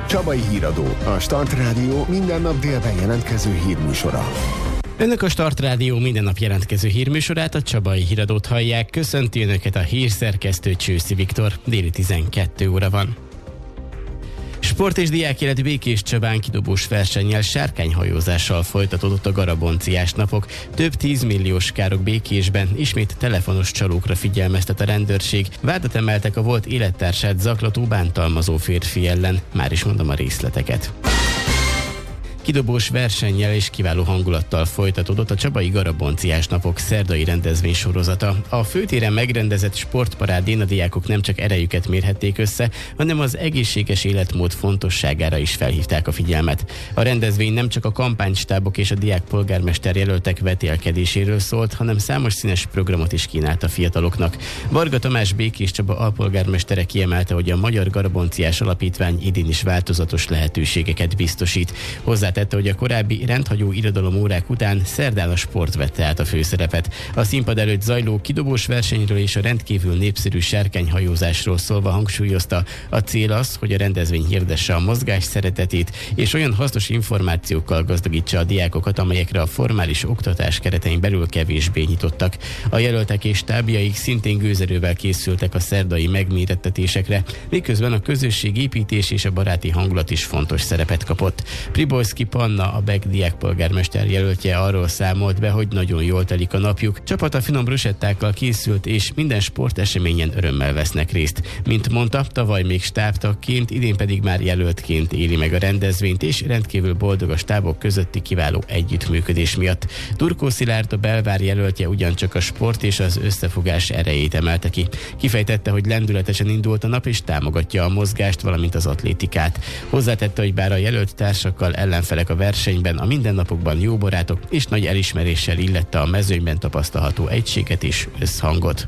Csabai Híradó, a Start Rádió minden nap délben jelentkező hírműsora. Önök a Start Rádió minden nap jelentkező hírműsorát, a Csabai Híradót hallják. Köszönti Önöket a hírszerkesztő Csőszi Viktor. Déli 12 óra van. Sport és diákélet Békés Csabán kidobós versennyel, sárkányhajózással folytatódott a garabonciás napok. Több 10 milliós károk Békésben, ismét telefonos csalókra figyelmeztet a rendőrség. Vádat emeltek a volt élettársát zaklató, bántalmazó férfi ellen. Már is mondom a részleteket. Kidobós versennyel és kiváló hangulattal folytatódott a Csabai Garabonciás napok szerdai rendezvénysorozata. A főtéren megrendezett sportparádén a diákok nem csak erejüket mérhették össze, hanem az egészséges életmód fontosságára is felhívták a figyelmet. A rendezvény nem csak a kampánystábok és a diákpolgármester jelöltek vetélkedéséről szólt, hanem számos színes programot is kínált a fiataloknak. Varga Tamás Békés Csaba alpolgármestere kiemelte, hogy a Magyar Garabonciás Alapítvány idén is változatos lehetőségeket biztosít. Hozzátette, hogy a korábbi rendhagyó irodalomórák után szerdán a sport vette át a főszerepet. A színpad előtt zajló kidobós versenyről és a rendkívül népszerű sárkányhajózásról szólva hangsúlyozta, a cél az, hogy a rendezvény hirdesse a mozgás szeretetét, és olyan hasznos információkkal gazdagítsa a diákokat, amelyekre a formális oktatás keretein belül kevésbé nyitottak. A jelöltek és tábjaik szintén gőzerővel készültek a szerdai megmérettetésekre, miközben a közösségépítés és a baráti hangulat is fontos szerepet kapott. Pribolszki Panna, a BEK diákpolgármester jelöltje arról számolt be, hogy nagyon jól telik a napjuk. Csapata finom brusettákkal készült, és minden sporteseményen örömmel vesznek részt. Mint mondta, tavaly még stábtagként, idén pedig már jelöltként éli meg a rendezvényt, és rendkívül boldog a stábok közötti kiváló együttműködés miatt. Turkó Szilárd, a Belvár jelöltje ugyancsak a sport és az összefogás erejét emelte ki. Kifejtette, hogy lendületesen indult a nap, és támogatja a mozgást, valamint az atlétikát. Hozzátette, hogy bár a jelölt társakkal ellenfelek a versenyben, a mindennapokban jó barátok, és nagy elismeréssel illette a mezőnyben tapasztalható egységet és összhangot.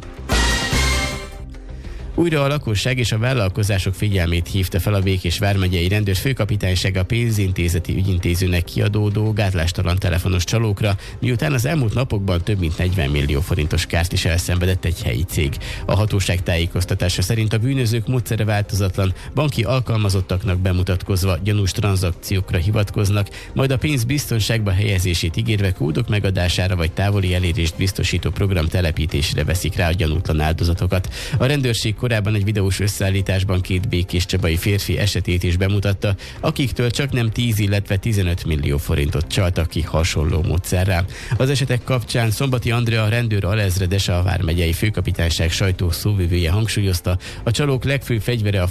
Újra a lakosság és a vállalkozások figyelmét hívta fel a Békés vármegyei rendőr főkapitányság a pénzintézeti ügyintézőnek kiadódó gátlástalan telefonos csalókra, miután az elmúlt napokban több mint 40 millió forintos kárt is elszenvedett egy helyi cég. A hatóság tájékoztatása szerint a bűnözők módszere változatlan, banki alkalmazottaknak bemutatkozva gyanús tranzakciókra hivatkoznak, majd a pénz biztonságba helyezését ígérve kódok megadására vagy távoli elérést biztosító program telepítésére veszik rá a gyanútlan áldozatokat. A rendőrség korábban egy videós összeállításban 2 békéscsabai férfi esetét is bemutatta, akiktől csak nem 10, illetve 15 millió forintot csaltak ki hasonló módszerrel. Az esetek kapcsán Szombati Andrea rendőr alezredes, a vármegyei főkapitányság sajtószóvivője hangsúlyozta, a csalók legfőbb fegyvere a